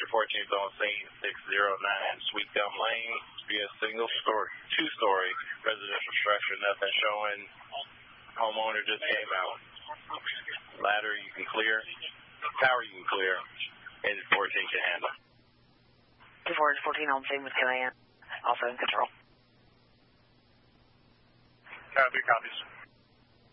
214's on scene, 609 Sweet Gum Lane. Be a two-story residential structure. Nothing showing. Homeowner just came out. Ladder you can clear. Tower you can clear. And 14 can handle. 214 on scene with command. Also in control. Copy, copies.